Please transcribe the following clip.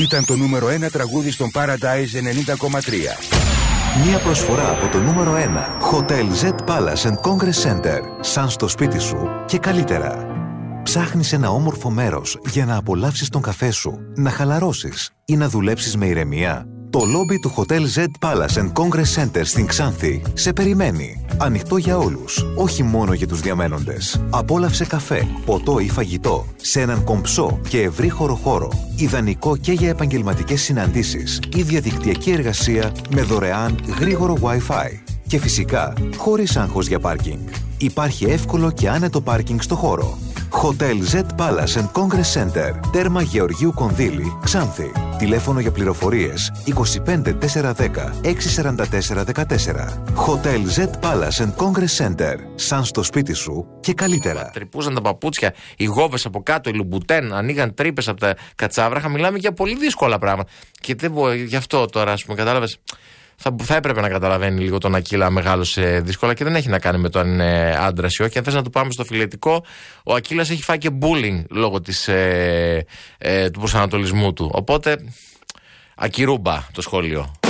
Ήταν το νούμερο 1 τραγούδι στον Paradise 90,3. Μια προσφορά από το νούμερο 1 Hotel Z Palace and Congress Center. Σαν στο σπίτι σου και καλύτερα. Ψάχνεις ένα όμορφο μέρος για να απολαύσεις τον καφέ σου, να χαλαρώσεις ή να δουλέψεις με ηρεμία? Το λόμπι του Hotel Z Palace and Congress Center στην Ξάνθη σε περιμένει. Ανοιχτό για όλους, όχι μόνο για τους διαμένοντες. Απόλαυσε καφέ, ποτό ή φαγητό σε έναν κομψό και ευρύχωρο χώρο. Ιδανικό και για επαγγελματικές συναντήσεις ή διαδικτυακή εργασία με δωρεάν γρήγορο Wi-Fi. Και φυσικά, χωρίς άγχος για πάρκινγκ. Υπάρχει εύκολο και άνετο πάρκινγκ στο χώρο. Hotel Z Palace and Congress Center, τέρμα Γεωργίου Κονδύλη, Ξάνθη. Τηλέφωνο για πληροφορίες 25 410 64414. Hotel Z Palace and Congress Center, σαν στο σπίτι σου και καλύτερα. Τρυπούσαν τα παπούτσια, οι γόβες από κάτω, οι λουμπουτέν, ανοίγαν τρύπες από τα κατσάβραχα. Μιλάμε για πολύ δύσκολα πράγματα. Και γι' αυτό τώρα, ας πούμε, κατάλαβες. Θα έπρεπε να καταλαβαίνει λίγο τον Ακύλα μεγάλωσε δύσκολα και δεν έχει να κάνει με το αν είναι άντρας ή όχι. Αν θες να το πάμε στο φιλετικό, ο Ακύλας έχει φάει και bullying λόγω του προσανατολισμού του. Οπότε, ακυρούμπα το σχόλιο.